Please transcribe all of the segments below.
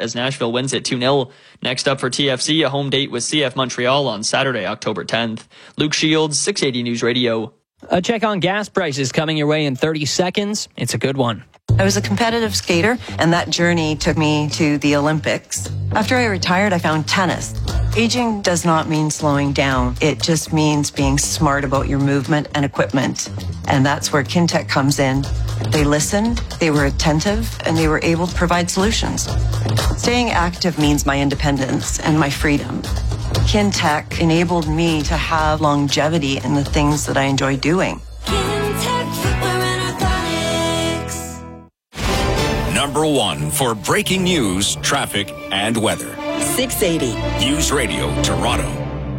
as Nashville wins it 2-0. Next up for TFC, a home date with CF Montreal on Saturday, October 10th. Luke Shields, 680 News Radio. A check on gas prices coming your way in 30 seconds. It's a good one. I was a competitive skater, and that journey took me to the Olympics. After I retired, I found tennis. Aging does not mean slowing down. It just means being smart about your movement and equipment. And that's where Kintec comes in. They listened, they were attentive, and they were able to provide solutions. Staying active means my independence and my freedom. Kintec enabled me to have longevity in the things that I enjoy doing. Number one for breaking news, traffic, and weather. 680 News Radio Toronto.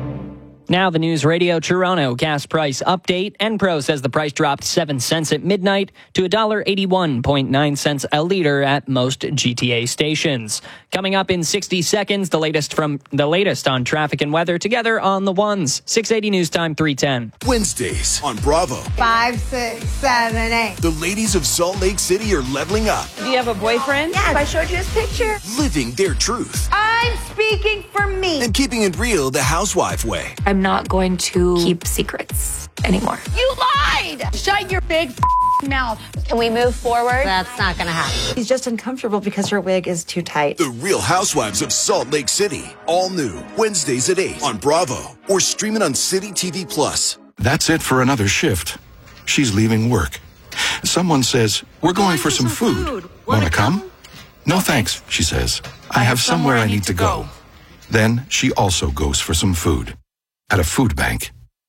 Now the News Radio Toronto gas price update. Enpro says the price dropped 7 cents at midnight to $1.81.9 a liter at most GTA stations. Coming up in 60 seconds, the latest on traffic and weather together on the ones. 680 News Time 310. Wednesdays on Bravo. 5, 6, 7, 8. The ladies of Salt Lake City are leveling up. Do you have a boyfriend? Yes, I showed you his picture. Living their truth. I'm speaking for me. And keeping it real the housewife way. I'm not going to keep secrets anymore. You lied! Shut your big mouth. Can we move forward? That's not going to happen. He's just uncomfortable because her wig is too tight. The Real Housewives of Salt Lake City. All new. Wednesdays at 8 on Bravo. Or stream it on City TV Plus. That's it for another shift. She's leaving work. Someone says, "We're going for some food. Want to come?" "No thanks," she says. "I have somewhere I need to go." Then she also goes for some food. At a food bank.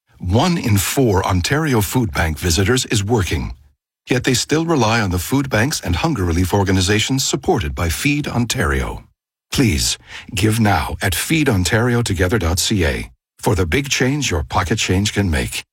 1 in 4 Ontario Food Bank visitors is working. Yet they still rely on the food banks and hunger relief organizations supported by Feed Ontario. Please, give now at feedontariotogether.ca for the big change your pocket change can make.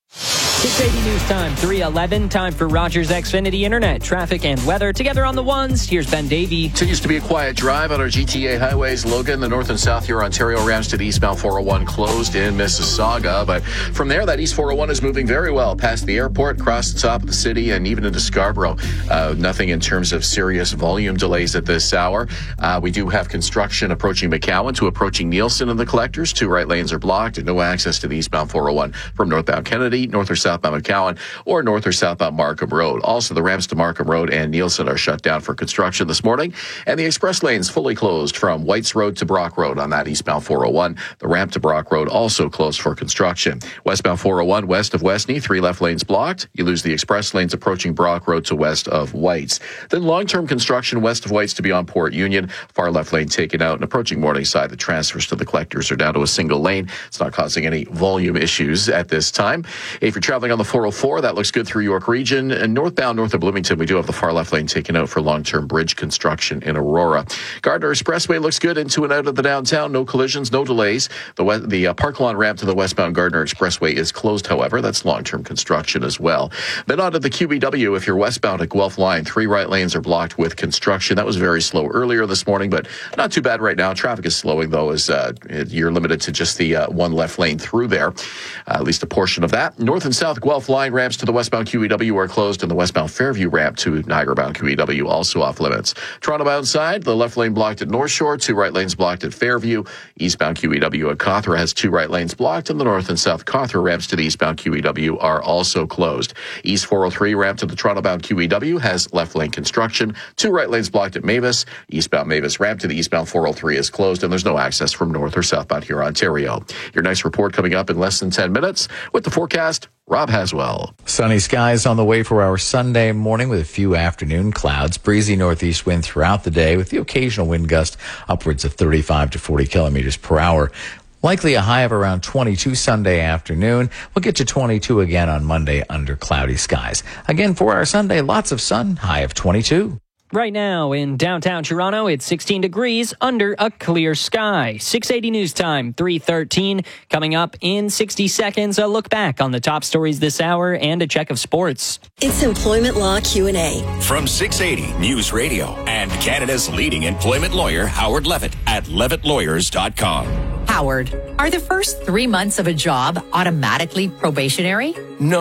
680 News Time 311. Time for Rogers Xfinity Internet, traffic and weather together on the ones. Here's Ben Davey. Continues to be a quiet drive on our GTA highways. Logan, the north and south here, Ontario ramps to the eastbound 401 closed in Mississauga. But from there, that east 401 is moving very well past the airport, across the top of the city, and even into Scarborough. Nothing in terms of serious volume delays at this hour. We do have construction approaching McCowan to approaching Nielsen and the collectors. 2 right lanes are blocked and no access to the eastbound 401 from northbound Kennedy, north or southbound McCowan, or north or southbound Markham Road. Also, the ramps to Markham Road and Nielsen are shut down for construction this morning, and the express lanes fully closed from Whites Road to Brock Road on that eastbound 401. The ramp to Brock Road also closed for construction. Westbound 401 west of Westney, 3 left lanes blocked. You lose the express lanes approaching Brock Road to west of Whites. Then long-term construction west of Whites to beyond Port Union, far left lane taken out, and approaching Morningside, the transfers to the collectors are down to a single lane. It's not causing any volume issues at this time. If you're traveling on the 404, that looks good through York Region. And northbound north of Bloomington, we do have the far left lane taken out for long-term bridge construction in Aurora. Gardner Expressway looks good into and out of the downtown. No collisions, no delays. The Park Lawn ramp to the westbound Gardner Expressway is closed, however. That's long-term construction as well. Then on to the QBW. If you're westbound at Guelph Line, 3 right lanes are blocked with construction. That was very slow earlier this morning, but not too bad right now. Traffic is slowing, though, as you're limited to just the 1 left lane through there, at least a portion of that. North and south Guelph Line ramps to the westbound QEW are closed, and the westbound Fairview ramp to Niagara-bound QEW also off limits. Toronto-bound side, the left lane blocked at North Shore, 2 right lanes blocked at Fairview. Eastbound QEW at Cawthra has 2 right lanes blocked, and the north and south Cawthra ramps to the eastbound QEW are also closed. East 403 ramp to the Toronto-bound QEW has left lane construction, 2 right lanes blocked at Mavis. Eastbound Mavis ramp to the eastbound 403 is closed, and there's no access from north or southbound here, Ontario. Your next report coming up in less than 10 minutes. With the forecast, Rob Haswell. Sunny skies on the way for our Sunday morning with a few afternoon clouds. Breezy northeast wind throughout the day with the occasional wind gust upwards of 35 to 40 kilometers per hour. Likely a high of around 22 Sunday afternoon. We'll get to 22 again on Monday under cloudy skies. Again, for our Sunday, lots of sun, high of 22. Right now in downtown Toronto, it's 16 degrees under a clear sky. 680 News Time, 3:13. Coming up in 60 seconds, a look back on the top stories this hour and a check of sports. It's Employment Law Q&A. From 680 News Radio and Canada's leading employment lawyer, Howard Levitt at levittlawyers.com. Howard, are the first 3 months of a job automatically probationary? No.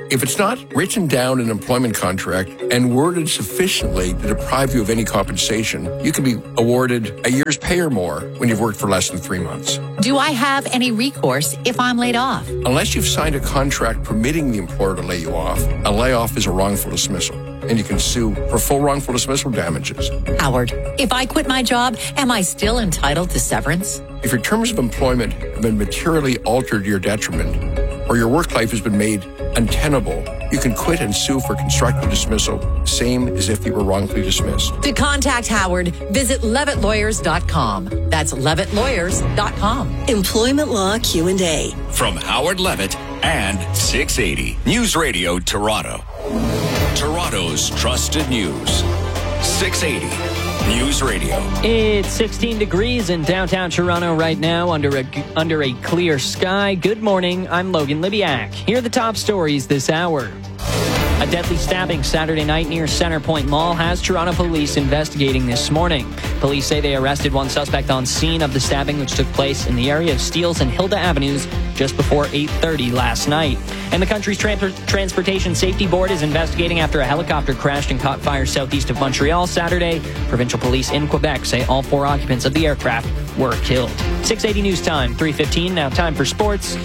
If it's not written down in an employment contract and worded sufficiently to deprive you of any compensation, you can be awarded a year's pay or more when you've worked for less than 3 months. Do I have any recourse if I'm laid off? Unless you've signed a contract permitting the employer to lay you off, a layoff is a wrongful dismissal, and you can sue for full wrongful dismissal damages. Howard, if I quit my job, am I still entitled to severance? If your terms of employment have been materially altered to your detriment, or your work life has been made untenable, you can quit and sue for constructive dismissal, same as if you were wrongfully dismissed. To contact Howard, visit levittlawyers.com. That's levittlawyers.com. Employment Law Q&A. From Howard Levitt and 680 News Radio Toronto. Toronto's trusted news. 680 News Radio. It's 16 degrees in downtown Toronto right now under a clear sky. Good morning. I'm Logan Libiak. Here are the top stories this hour. A deadly stabbing Saturday night near Centrepoint Mall has Toronto police investigating this morning. Police say they arrested one suspect on scene of the stabbing, which took place in the area of Steeles and Hilda Avenues just before 8:30 last night. And the country's Transportation Safety Board is investigating after a helicopter crashed and caught fire southeast of Montreal Saturday. Provincial police in Quebec say all 4 occupants of the aircraft were killed. 680 News Time, 3:15. Now time for sports.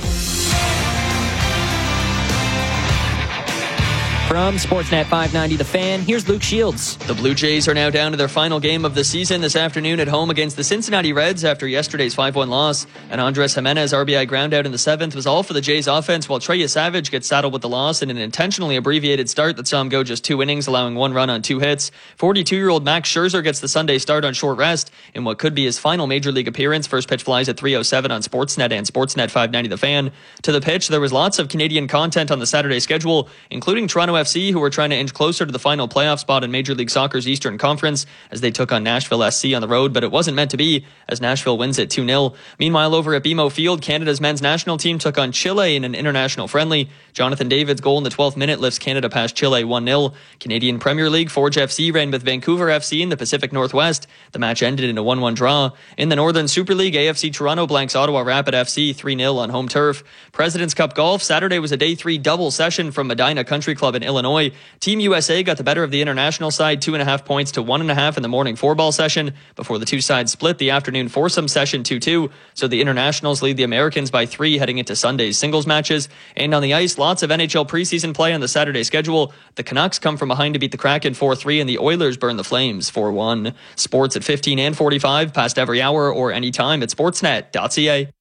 From Sportsnet 590 The Fan, here's Luke Shields. The Blue Jays are now down to their final game of the season this afternoon at home against the Cincinnati Reds after yesterday's 5-1 loss. And Andres Jimenez RBI ground out in the 7th was all for the Jays offense, while Trey Savage gets saddled with the loss in an intentionally abbreviated start that saw him go just 2 innings, allowing 1 run on 2 hits. 42-year-old Max Scherzer gets the Sunday start on short rest in what could be his final Major League appearance. First pitch flies at 3:07 on Sportsnet and Sportsnet 590 The Fan. To the pitch, there was lots of Canadian content on the Saturday schedule, including Toronto FC, who were trying to inch closer to the final playoff spot in Major League Soccer's Eastern Conference as they took on Nashville SC on the road, but it wasn't meant to be as Nashville wins it 2-0. Meanwhile, over at BMO Field, Canada's men's national team took on Chile in an international friendly. Jonathan David's goal in the 12th minute lifts Canada past Chile 1-0. Canadian Premier League, Forge FC ran with Vancouver FC in the Pacific Northwest. The match ended in a 1-1 draw. In the Northern Super League, AFC Toronto blanks Ottawa Rapid FC 3-0 on home turf. President's Cup Golf, Saturday was a day 3 double session from Medina Country Club in Illinois. Team USA got the better of the international side, 2.5 points to 1.5 in the morning 4-ball session before the two sides split the afternoon foursome session 2-2. So the internationals lead the Americans by 3 heading into Sunday's singles matches. And on the ice, lots of NHL preseason play on the Saturday schedule. The Canucks come from behind to beat the Kraken 4-3 and the Oilers burn the Flames 4-1. Sports at 15 and 45 past every hour or anytime at sportsnet.ca.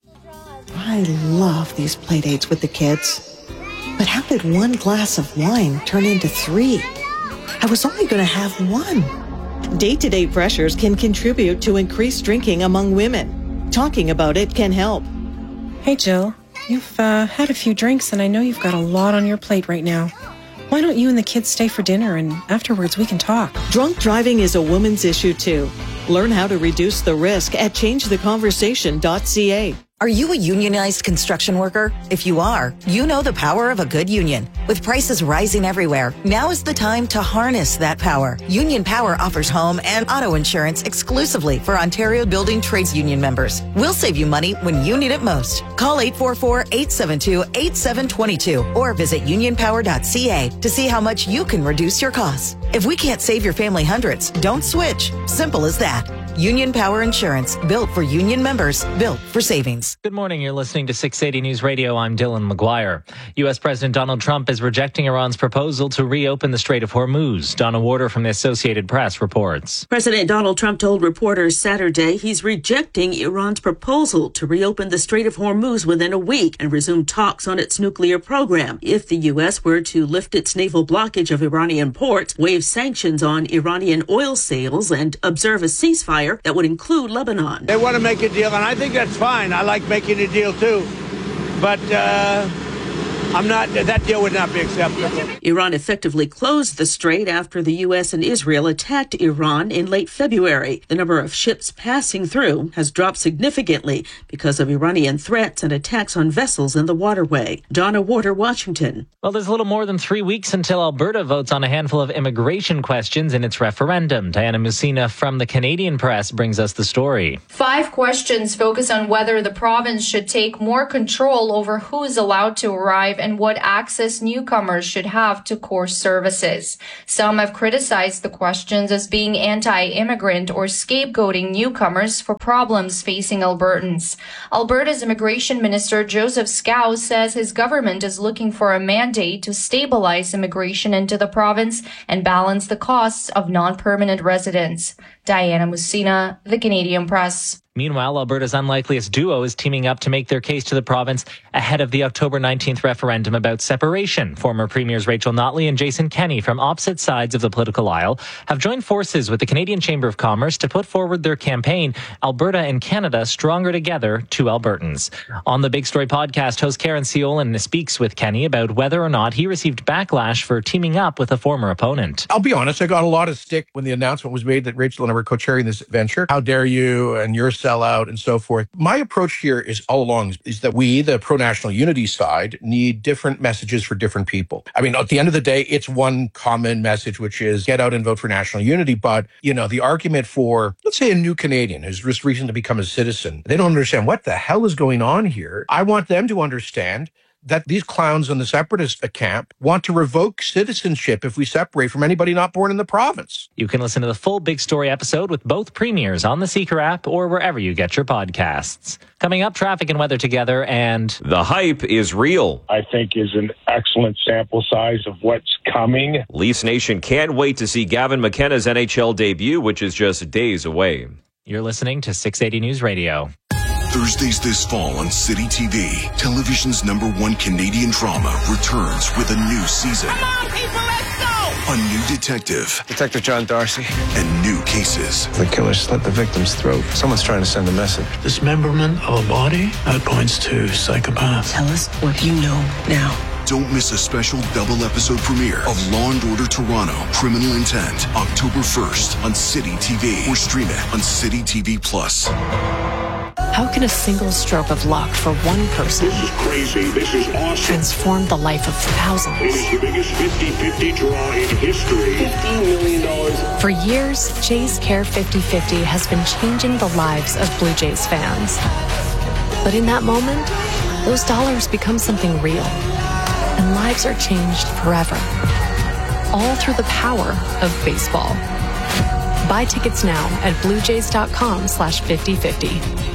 I love these play dates with the kids. But how did 1 glass of wine turn into 3? I was only going to have 1. Day-to-day pressures can contribute to increased drinking among women. Talking about it can help. Hey, Jill. You've had a few drinks, and I know you've got a lot on your plate right now. Why don't you and the kids stay for dinner, and afterwards we can talk? Drunk driving is a woman's issue, too. Learn how to reduce the risk at changetheconversation.ca. Are you a unionized construction worker? If you are, you know the power of a good union. With prices rising everywhere, now is the time to harness that power. Union Power offers home and auto insurance exclusively for Ontario Building Trades Union members. We'll save you money when you need it most. Call 844-872-8722 or visit unionpower.ca to see how much you can reduce your costs. If we can't save your family hundreds, don't switch. Simple as that. Union Power Insurance, built for union members, built for savings. Good morning. You're listening to 680 News Radio. I'm Dylan McGuire. U.S. President Donald Trump is rejecting Iran's proposal to reopen the Strait of Hormuz. Donna Warder from the Associated Press reports. President Donald Trump told reporters Saturday he's rejecting Iran's proposal to reopen the Strait of Hormuz within a week and resume talks on its nuclear program. If the U.S. were to lift its naval blockage of Iranian ports, waive sanctions on Iranian oil sales, and observe a ceasefire that would include Lebanon. They want to make a deal, and I think that's fine. I like making a deal too, but that deal would not be acceptable. Iran effectively closed the strait after the U.S. and Israel attacked Iran in late February. The number of ships passing through has dropped significantly because of Iranian threats and attacks on vessels in the waterway. Donna Warder, Washington. Well, there's a little more than 3 weeks until Alberta votes on a handful of immigration questions in its referendum. Diana Musina from the Canadian Press brings us the story. 5 questions focus on whether the province should take more control over who is allowed to arrive drive and what access newcomers should have to core services. Some have criticized the questions as being anti-immigrant or scapegoating newcomers for problems facing Albertans. Alberta's Immigration Minister Joseph Scow says his government is looking for a mandate to stabilize immigration into the province and balance the costs of non-permanent residents. Diana Musina, The Canadian Press. Meanwhile, Alberta's unlikeliest duo is teaming up to make their case to the province ahead of the October 19th referendum about separation. Former Premiers Rachel Notley and Jason Kenney from opposite sides of the political aisle have joined forces with the Canadian Chamber of Commerce to put forward their campaign, Alberta and Canada Stronger Together to Albertans. On the Big Story podcast, host Karen Siolan speaks with Kenney about whether or not he received backlash for teaming up with a former opponent. I'll be honest, I got a lot of stick when the announcement was made that Rachel and I were co-chairing this venture. How dare you, and you're sellout and so forth. My approach here is all along is that we, the pro-national unity side, need different messages for different people. I mean, at the end of the day, it's one common message, which is get out and vote for national unity. But, you know, the argument for, let's say, a new Canadian who's just recently become a citizen, they don't understand what the hell is going on here. I want them to understand that these clowns in the separatist camp want to revoke citizenship if we separate from anybody not born in the province. You can listen to the full Big Story episode with both premiers on the Seeker app or wherever you get your podcasts. Coming up, traffic and weather together, and the hype is real. I think is an excellent sample size of what's coming. Leafs Nation can't wait to see Gavin McKenna's NHL debut, which is just days away. You're listening to 680 News Radio. Thursdays this fall on City TV, television's #1 Canadian drama returns with a new season. Come on, people, let's go! A new detective. Detective John Darcy. And new cases. The killer slit the victim's throat. Someone's trying to send a message. Dismemberment of a body? That points to psychopath. Tell us what you know now. Don't miss a special double-episode premiere of Law & Order Toronto, Criminal Intent, October 1st on City TV. Or stream it on City TV Plus. How can a single stroke of luck for one person This is crazy. This is awesome. transform the life of thousands? It is the biggest 50-50 draw in history. $50 million. For years, Jays Care 50/50 has been changing the lives of Blue Jays fans. But in that moment, those dollars become something real. And lives are changed forever. All through the power of baseball. Buy tickets now at bluejays.com/50/50.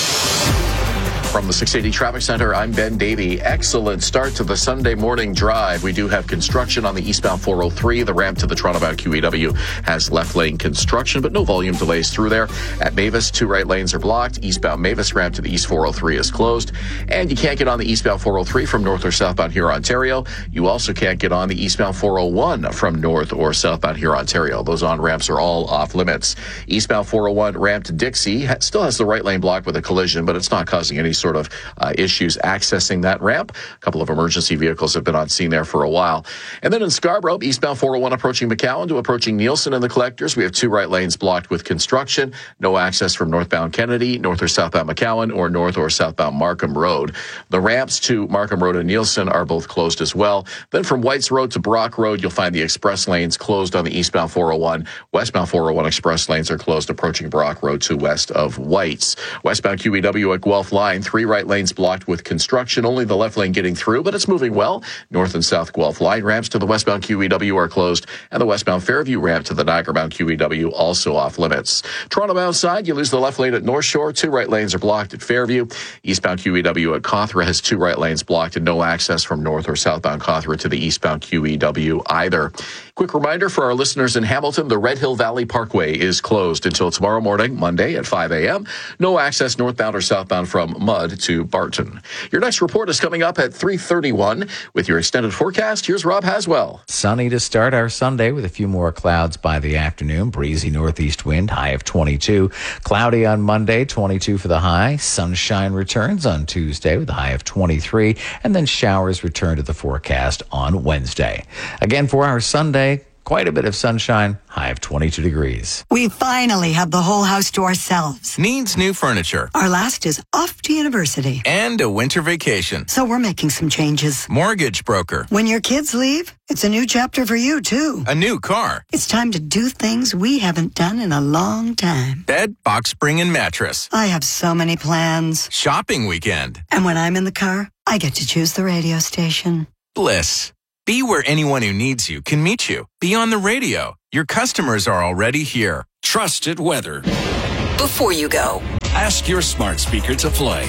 From the 680 Traffic Center, I'm Ben Davey. Excellent start to the Sunday morning drive. We do have construction on the eastbound 403. The ramp to the Toronto-bound QEW has left lane construction, but no volume delays through there. At Mavis, 2 right lanes are blocked. Eastbound Mavis ramp to the east 403 is closed. And you can't get on the eastbound 403 from north or southbound here, Ontario. You also can't get on the eastbound 401 from north or southbound here, Ontario. Those on-ramps are all off limits. Eastbound 401 ramp to Dixie still has the right lane blocked with a collision, but it's not causing any sort of issues accessing that ramp. A couple of emergency vehicles have been on scene there for a while. And then in Scarborough, eastbound 401 approaching McCowan to approaching Nielsen and the Collectors. We have 2 right lanes blocked with construction. No access from northbound Kennedy, north or southbound McCowan, or north or southbound Markham Road. The ramps to Markham Road and Nielsen are both closed as well. Then from Whites Road to Brock Road, you'll find the express lanes closed on the eastbound 401. Westbound 401 express lanes are closed approaching Brock Road to west of Whites. Westbound QEW at Guelph Line, 3 right lanes blocked with construction. Only the left lane getting through, but it's moving well. North and south Guelph Line ramps to the westbound QEW are closed, and the westbound Fairview ramp to the Niagara-bound QEW also off limits. Toronto-bound side, you lose the left lane at North Shore. 2 right lanes are blocked at Fairview. Eastbound QEW at Cawthra has 2 right lanes blocked and no access from north or southbound Cawthra to the eastbound QEW either. Quick reminder for our listeners in Hamilton, the Red Hill Valley Parkway is closed until tomorrow morning, Monday at 5 a.m. No access northbound or southbound from Mudd to Barton. Your next report is coming up at 3:31. With your extended forecast, here's Rob Haswell. Sunny to start our Sunday with a few more clouds by the afternoon. Breezy northeast wind, high of 22. Cloudy on Monday, 22 for the high. Sunshine returns on Tuesday with a high of 23. And then showers return to the forecast on Wednesday. Again, for our Sunday, quite a bit of sunshine, high of 22 degrees. We finally have the whole house to ourselves. Needs new furniture. Our last is off to university. And a winter vacation. So we're making some changes. Mortgage broker. When your kids leave, it's a new chapter for you, too. A new car. It's time to do things we haven't done in a long time. Bed, box spring, and mattress. I have so many plans. Shopping weekend. And when I'm in the car, I get to choose the radio station. Bliss. Be where anyone who needs you can meet you. Be on the radio. Your customers are already here. Trusted weather. Before you go, ask your smart speaker to play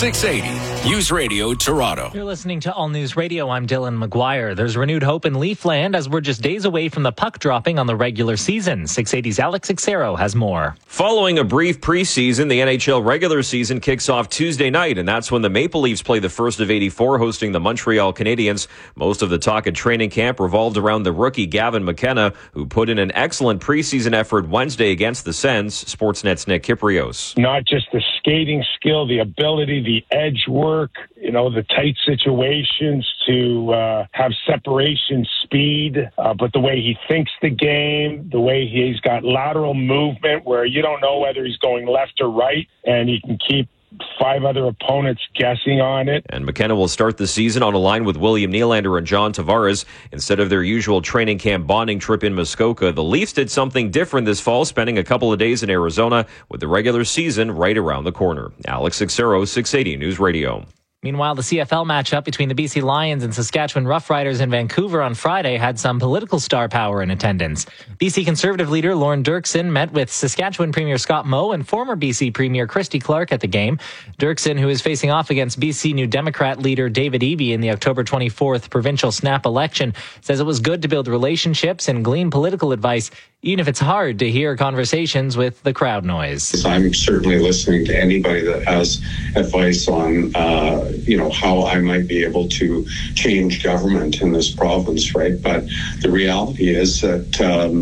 680 News Radio Toronto. You're listening to All News Radio. I'm Dylan McGuire. There's renewed hope in Leafland as we're just days away from the puck dropping on the regular season. 680's Alex Ixero has more. Following a brief preseason, the NHL regular season kicks off Tuesday night, and that's when the Maple Leafs play the first of 84, hosting the Montreal Canadiens. Most of the talk at training camp revolved around the rookie Gavin McKenna, who put in an excellent preseason effort Wednesday against the Sens. Sportsnet's Nick Kyprios. Not just the skating skill, the ability, the edge work, the tight situations to have separation speed, but the way he thinks the game, the way he's got lateral movement where you don't know whether he's going left or right, and he can keep 5 other opponents guessing on it. And McKenna will start the season on a line with William Nylander and John Tavares. Instead of their usual training camp bonding trip in Muskoka, the Leafs did something different this fall, spending a couple of days in Arizona with the regular season right around the corner. Alex Ixero, 680 News Radio. Meanwhile, the CFL matchup between the BC Lions and Saskatchewan Roughriders in Vancouver on Friday had some political star power in attendance. BC Conservative leader Lorne Dirksen met with Saskatchewan Premier Scott Moe and former BC Premier Christy Clark at the game. Dirksen, who is facing off against BC New Democrat leader David Eby in the October 24th provincial snap election, says it was good to build relationships and glean political advice, even if it's hard to hear conversations with the crowd noise. I'm certainly listening to anybody that has advice on how I might be able to change government in this province, right? But the reality is that,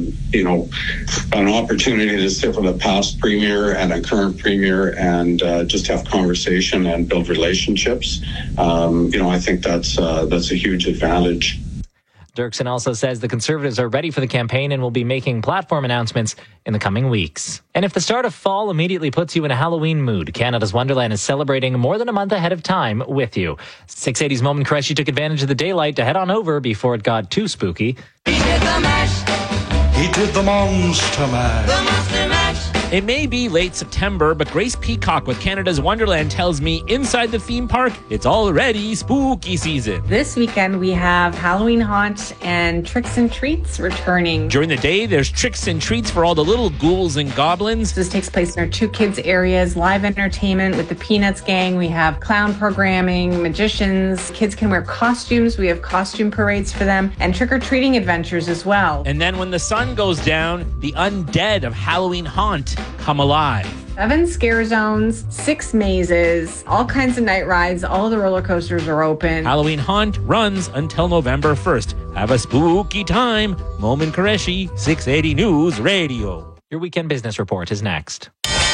an opportunity to sit with a past premier and a current premier and just have conversation and build relationships, I think that's a huge advantage. Dirksen also says the Conservatives are ready for the campaign and will be making platform announcements in the coming weeks. And if the start of fall immediately puts you in a Halloween mood, Canada's Wonderland is celebrating more than a month ahead of time with you. 680's Moment Qureshi took advantage of the daylight to head on over before it got too spooky. He did the mash. He did the monster mash. The monster mash. It may be late September, but Grace Peacock with Canada's Wonderland tells me inside the theme park, it's already spooky season. This weekend we have Halloween Haunt and Tricks and Treats returning. During the day, there's tricks and treats for all the little ghouls and goblins. This takes place in our 2 kids areas, live entertainment with the Peanuts gang. We have clown programming, magicians. Kids can wear costumes. We have costume parades for them and trick-or-treating adventures as well. And then when the sun goes down, the undead of Halloween Haunt come alive. 7 scare zones, 6 mazes, all kinds of night rides. All of the roller coasters are open. Halloween Haunt runs until November 1st. Have a spooky time. Moment Qureshi, 680 News Radio. Your weekend business report is next.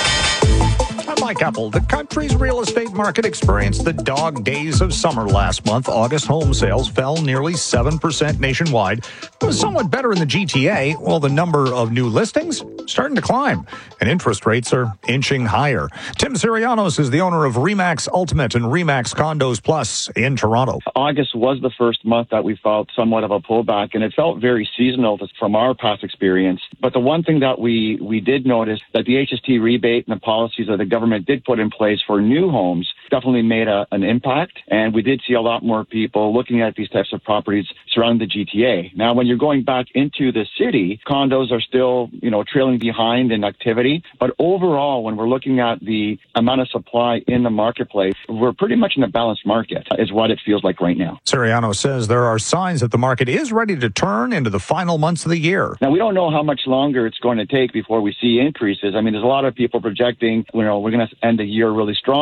I'm Mike Apple. The country's real estate market experienced the dog days of summer last month. August home sales fell nearly 7% nationwide. It was somewhat better in the GTA, while the number of new listings starting to climb, and interest rates are inching higher. Tim Sirianos is the owner of RE/MAX Ultimate and RE/MAX Condos Plus in Toronto. August was the first month that we felt somewhat of a pullback, and it felt very seasonal from our past experience. But the one thing that we did notice that the HST rebate and the policies that the government did put in place for new homes definitely made an impact, and we did see a lot more people looking at these types of properties surrounding the GTA. Now, when you're going back into the city, condos are still, trailing behind in activity, but overall, when we're looking at the amount of supply in the marketplace, we're pretty much in a balanced market, is what it feels like right now. Siriano says there are signs that the market is ready to turn into the final months of the year. Now, we don't know how much longer it's going to take before we see increases. I mean, there's a lot of people projecting, we're going to end the year really strong,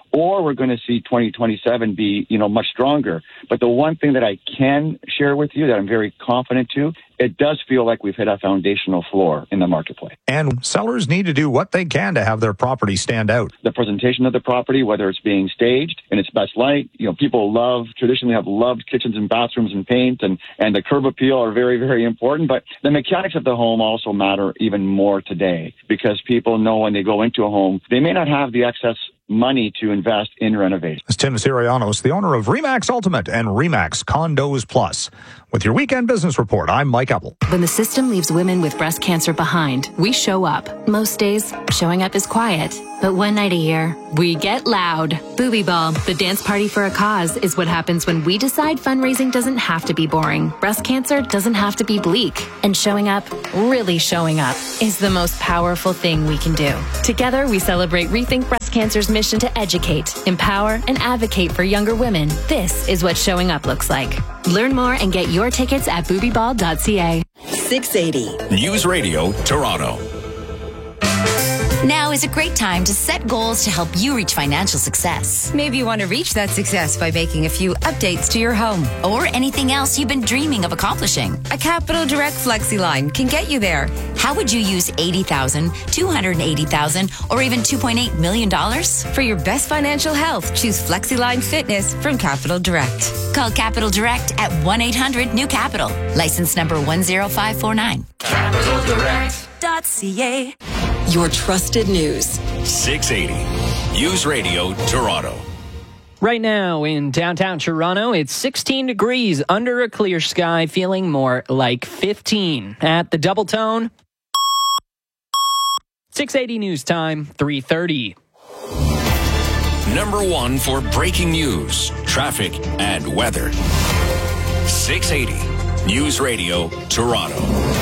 or we're going to see 2027 be, much stronger. But the one thing that I can share with you that I'm very confident to, it does feel like we've hit a foundational floor in the marketplace. And sellers need to do what they can to have their property stand out. The presentation of the property, whether it's being staged in its best light, people traditionally have loved kitchens and bathrooms and paint, and the curb appeal are very, very important. But the mechanics of the home also matter even more today, because people know when they go into a home, they may not have the excess money to invest in renovation. It's Tim Sirianos, the owner of RE/MAX Ultimate and RE/MAX Condos Plus. With your Weekend Business Report, I'm Mike Appel. When the system leaves women with breast cancer behind, we show up. Most days, showing up is quiet. But one night a year, we get loud. Booby Ball, the dance party for a cause, is what happens when we decide fundraising doesn't have to be boring. Breast cancer doesn't have to be bleak. And showing up, really showing up, is the most powerful thing we can do. Together, we celebrate Rethink Breast Cancer's mission to educate, empower, and advocate for younger women. This is what showing up looks like. Learn more and get your tickets at boobyball.ca. 680 News Radio Toronto. Now is a great time to set goals to help you reach financial success. Maybe you want to reach that success by making a few updates to your home. Or anything else you've been dreaming of accomplishing. A Capital Direct FlexiLine can get you there. How would you use $80,000, $280,000, or even $2.8 million? For your best financial health, choose FlexiLine Fitness from Capital Direct. Call Capital Direct at 1-800-NEW-CAPITAL. License number 10549. CapitalDirect.ca. Your trusted news. 680 News Radio Toronto. Right now in downtown Toronto, it's 16 degrees under a clear sky, feeling more like 15. At the Double Tone, 680 news time, 3:30. Number one for breaking news, traffic, and weather. 680 News Radio Toronto.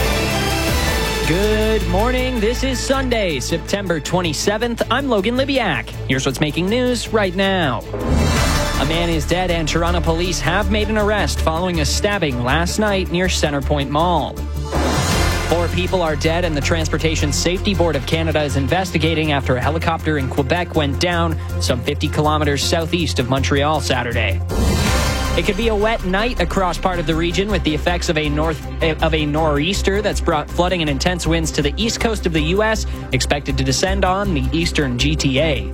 Good morning. This is Sunday, September 27th. I'm Logan Libiak. Here's what's making news right now. A man is dead and Toronto police have made an arrest following a stabbing last night near Centrepoint Mall. 4 people are dead and the Transportation Safety Board of Canada is investigating after a helicopter in Quebec went down some 50 kilometers southeast of Montreal Saturday. It could be a wet night across part of the region with the effects of a nor'easter that's brought flooding and intense winds to the east coast of the U.S., expected to descend on the eastern GTA.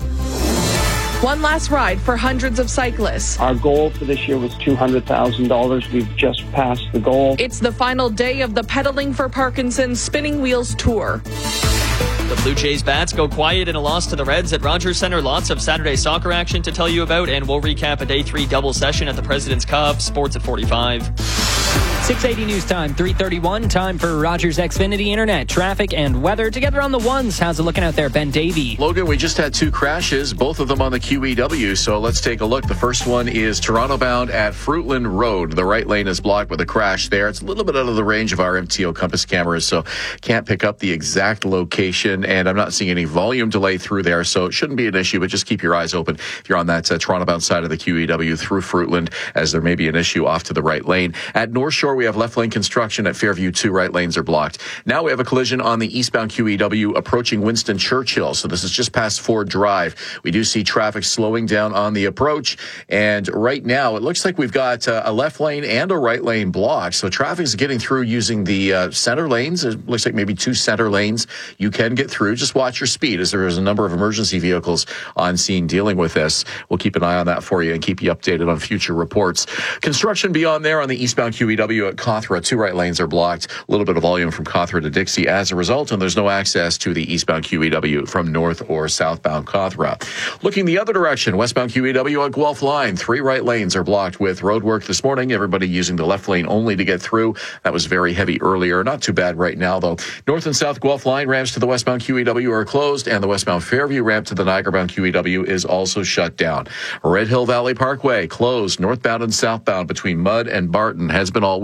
One last ride for hundreds of cyclists. Our goal for this year was $200,000. We've just passed the goal. It's the final day of the Pedaling for Parkinson's Spinning Wheels Tour. The Blue Jays bats go quiet in a loss to the Reds at Rogers Centre. Lots of Saturday soccer action to tell you about, and we'll recap a Day 3 double session at the President's Cup. Sports at 45. 680 news time, 3:31. Time for Rogers Xfinity Internet, traffic, and weather. Together on the ones, how's it looking out there, Ben Davey? Logan, we just had 2 crashes, both of them on the QEW, so let's take a look. The first one is Toronto bound at Fruitland Road. The right lane is blocked with a crash there. It's a little bit out of the range of our MTO compass cameras, so can't pick up the exact location, and I'm not seeing any volume delay through there, so it shouldn't be an issue, but just keep your eyes open if you're on that Toronto bound side of the QEW through Fruitland, as there may be an issue off to the right lane. At North Shore, we have left lane construction at Fairview. 2 right lanes are blocked. Now we have a collision on the eastbound QEW approaching Winston Churchill. So this is just past Ford Drive. We do see traffic slowing down on the approach. And right now it looks like we've got a left lane and a right lane blocked. So traffic is getting through using the center lanes. It looks like maybe 2 center lanes you can get through. Just watch your speed, as there is a number of emergency vehicles on scene dealing with this. We'll keep an eye on that for you and keep you updated on future reports. Construction beyond there on the eastbound QEW at Cawthra. 2 right lanes are blocked. A little bit of volume from Cawthra to Dixie as a result, and there's no access to the eastbound QEW from north or southbound Cawthra. Looking the other direction, westbound QEW at Guelph Line, 3 right lanes are blocked with roadwork this morning. Everybody using the left lane only to get through. That was very heavy earlier. Not too bad right now, though. North and south Guelph Line ramps to the westbound QEW are closed, and the westbound Fairview ramp to the Niagara-bound QEW is also shut down. Red Hill Valley Parkway closed northbound and southbound between Mudd and Barton has been all week.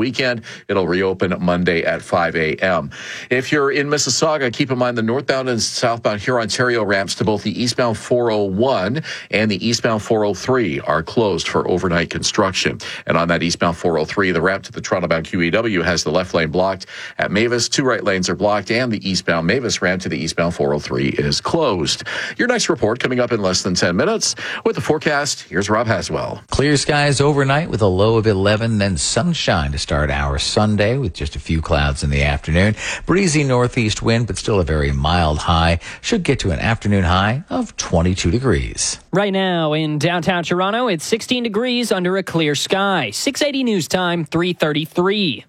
weekend. It'll reopen Monday at 5 a.m. If you're in Mississauga, keep in mind the northbound and southbound Hurontario ramps to both the eastbound 401 and the eastbound 403 are closed for overnight construction. And on that eastbound 403, the ramp to the Toronto-bound QEW has the left lane blocked. At Mavis, 2 right lanes are blocked, and the eastbound Mavis ramp to the eastbound 403 is closed. Your next report coming up in less than 10 minutes. With the forecast, here's Rob Haswell. Clear skies overnight with a low of 11, then sunshine to start our Sunday with just a few clouds in the afternoon. Breezy northeast wind, but still a very mild high. Should get to an afternoon high of 22 degrees. Right now in downtown Toronto, it's 16 degrees under a clear sky. 680 news time, 3:33.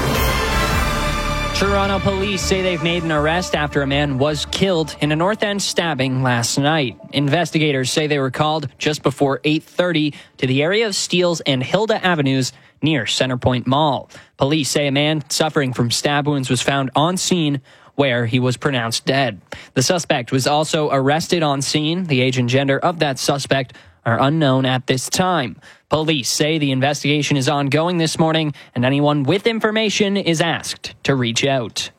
Toronto police say they've made an arrest after a man was killed in a North End stabbing last night. Investigators say they were called just before 8:30 to the area of Steeles and Hilda Avenues near Centrepoint Mall. Police say a man suffering from stab wounds was found on scene where he was pronounced dead. The suspect was also arrested on scene. The age and gender of that suspect are unknown at this time. Police say the investigation is ongoing this morning, and anyone with information is asked to reach out.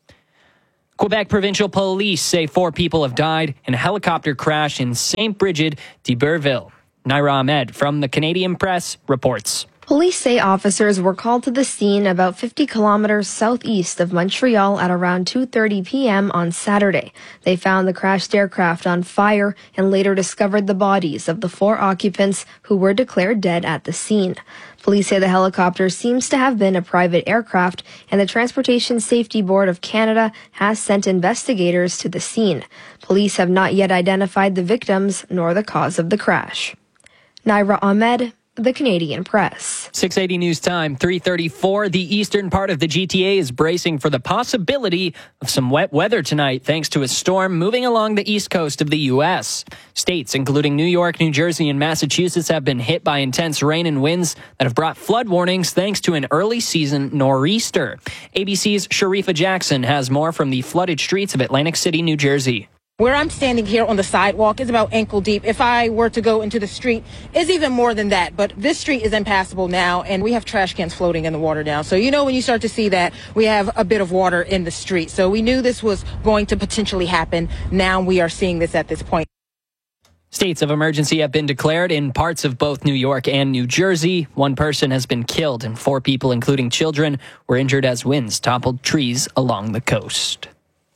Quebec Provincial Police say 4 people have died in a helicopter crash in St. Brigid, d'Iberville. Naira Ahmed from the Canadian Press reports. Police say officers were called to the scene about 50 kilometers southeast of Montreal at around 2:30 p.m. on Saturday. They found the crashed aircraft on fire and later discovered the bodies of the 4 occupants who were declared dead at the scene. Police say the helicopter seems to have been a private aircraft, and the Transportation Safety Board of Canada has sent investigators to the scene. Police have not yet identified the victims nor the cause of the crash. Naira Ahmed, the Canadian Press. 680 news time, 3:34. The eastern part of the GTA is bracing for the possibility of some wet weather tonight thanks to a storm moving along the east coast of the U.S. States including New York, New Jersey, and Massachusetts have been hit by intense rain and winds that have brought flood warnings thanks to an early season nor'easter. ABC's Sharifa Jackson has more from the flooded streets of Atlantic City, New Jersey. Where I'm standing here on the sidewalk is about ankle deep. If I were to go into the street, it's even more than that. But this street is impassable now, and we have trash cans floating in the water now. So, when you start to see that, we have a bit of water in the street. So we knew this was going to potentially happen. Now we are seeing this at this point. States of emergency have been declared in parts of both New York and New Jersey. 1 person has been killed, and 4 people, including children, were injured as winds toppled trees along the coast.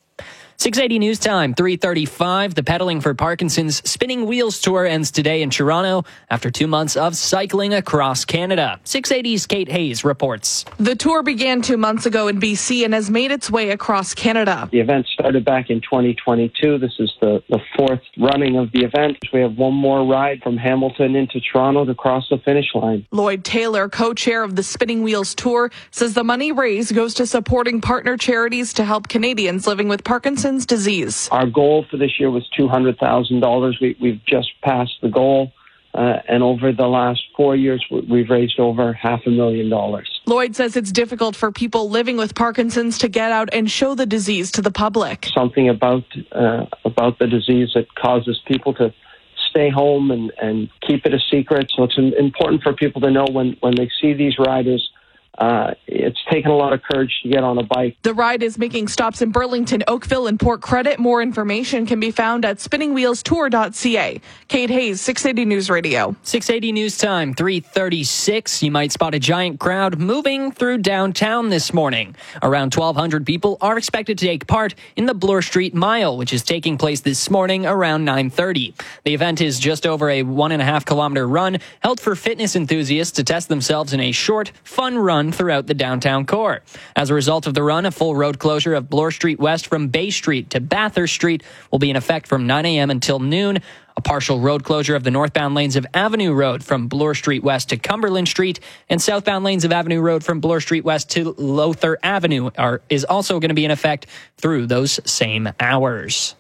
680 news time, 3:35. The Pedaling for Parkinson's Spinning Wheels Tour ends today in Toronto after 2 months of cycling across Canada. 680's Kate Hayes reports. The tour began 2 months ago in BC and has made its way across Canada. The event started back in 2022. This is the 4th running of the event. We have one more ride from Hamilton into Toronto to cross the finish line. Lloyd Taylor, co-chair of the Spinning Wheels Tour, says the money raised goes to supporting partner charities to help Canadians living with Parkinson's disease. Our goal for this year was $200,000. We've just passed the goal, and over the last 4 years, we've raised over $500,000. Lloyd says it's difficult for people living with Parkinson's to get out and show the disease to the public. Something about the disease that causes people to stay home and keep it a secret. So it's important for people to know when they see these riders. It's taken a lot of courage to get on a bike. The ride is making stops in Burlington, Oakville, and Port Credit. More information can be found at spinningwheelstour.ca. Kate Hayes, 680 News Radio. 680 News Time, 3:36. You might spot a giant crowd moving through downtown this morning. Around 1,200 people are expected to take part in the Bloor Street Mile, which is taking place this morning around 9:30. The event is just over a 1.5-kilometer run held for fitness enthusiasts to test themselves in a short, fun run throughout the downtown core. As a result of the run, a full road closure of Bloor Street West from Bay Street to Bathurst Street will be in effect from 9 a.m. until noon. A partial road closure of the northbound lanes of Avenue Road from Bloor Street West to Cumberland Street and southbound lanes of Avenue Road from Bloor Street West to Lother Avenue is also going to be in effect through those same hours.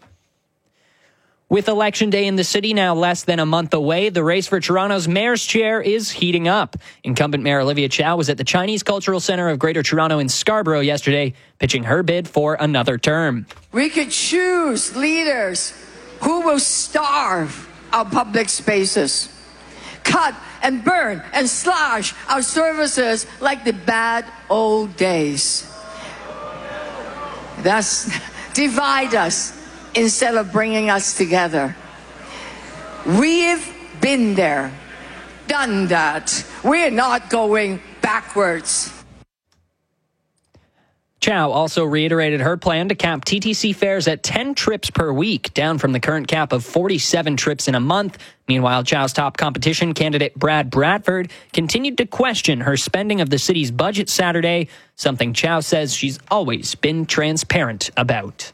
With Election Day in the city now less than a month away, the race for Toronto's mayor's chair is heating up. Incumbent Mayor Olivia Chow was at the Chinese Cultural Centre of Greater Toronto in Scarborough yesterday, pitching her bid for another term. We could choose leaders who will starve our public spaces, cut and burn and slash our services like the bad old days. Thus, divide us instead of bringing us together. We've been there, done that. We're not going backwards. Chow also reiterated her plan to cap TTC fares at 10 trips per week, down from the current cap of 47 trips in a month. Meanwhile, Chow's top competition candidate Brad Bradford continued to question her spending of the city's budget Saturday, something Chow says she's always been transparent about.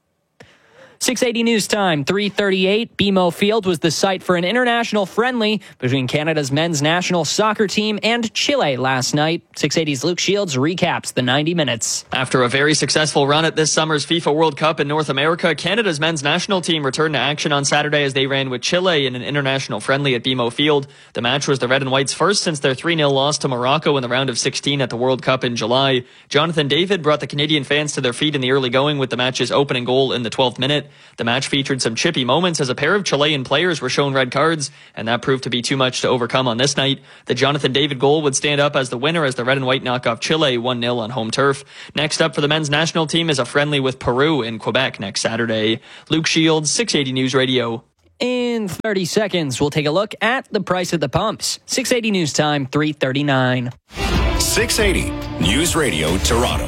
680 News Time, 3:38. BMO Field was the site for an international friendly between Canada's men's national soccer team and Chile last night. 680's Luke Shields recaps the 90 minutes. After a very successful run at this summer's FIFA World Cup in North America, Canada's men's national team returned to action on Saturday as they ran with Chile in an international friendly at BMO Field. The match was the Red and Whites' first since their 3-0 loss to Morocco in the round of 16 at the World Cup in July. Jonathan David brought the Canadian fans to their feet in the early going with the match's opening goal in the 12th minute. The match featured some chippy moments as a pair of Chilean players were shown red cards, and that proved to be too much to overcome on this night. The Jonathan David goal would stand up as the winner as the Red and White knock off Chile 1-0 on home turf. Next up for the men's national team is a friendly with Peru in Quebec next Saturday. Luke Shields, 680 News Radio. In 30 seconds, we'll take a look at the price at the pumps. 680 News Time, 3:39. 680 News Radio Toronto.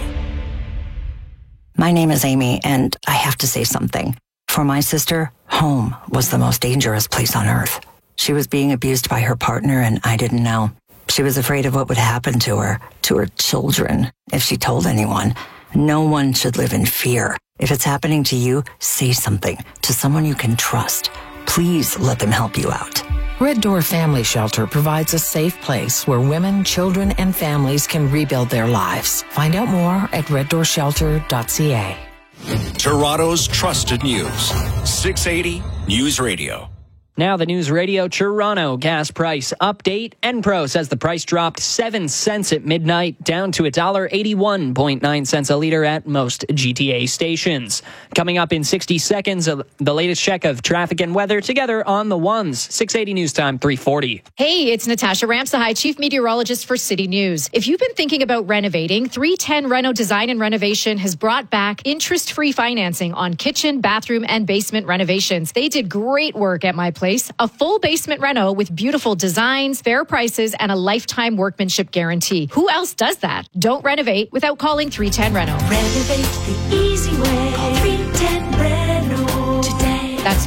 My name is Amy, and I have to say something. For my sister, home was the most dangerous place on earth. She was being abused by her partner, and I didn't know. She was afraid of what would happen to her children, if she told anyone. No one should live in fear. If it's happening to you, say something to someone you can trust. Please let them help you out. Red Door Family Shelter provides a safe place where women, children, and families can rebuild their lives. Find out more at reddoorshelter.ca. Toronto's trusted news. 680 News Radio. Now the News Radio Toronto gas price update. Enpro says the price dropped 7 cents at midnight, down to $1.81.9 a liter at most GTA stations. Coming up in 60 seconds, the latest check of traffic and weather together on the ones. 680 News Time, 3:40. Hey, it's Natasha Ramsahai, Chief Meteorologist for City News. If you've been thinking about renovating, 310 Reno Design and Renovation has brought back interest-free financing on kitchen, bathroom, and basement renovations. They did great work at my place. A full basement reno with beautiful designs, fair prices, and a lifetime workmanship guarantee. Who else does that? Don't renovate without calling 310 Reno. Renovate the easy way. Call 310 Reno today. That's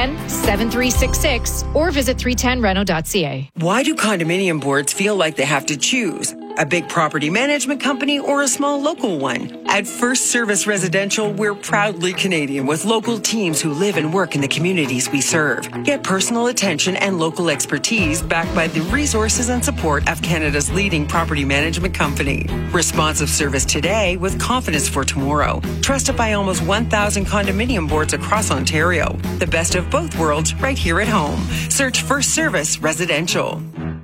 310-7366 or visit 310reno.ca. Why do condominium boards feel like they have to choose? A big property management company or a small local one? At First Service Residential, we're proudly Canadian with local teams who live and work in the communities we serve. Get personal attention and local expertise backed by the resources and support of Canada's leading property management company. Responsive service today with confidence for tomorrow. Trusted by almost 1,000 condominium boards across Ontario. The best of both worlds right here at home. Search First Service Residential.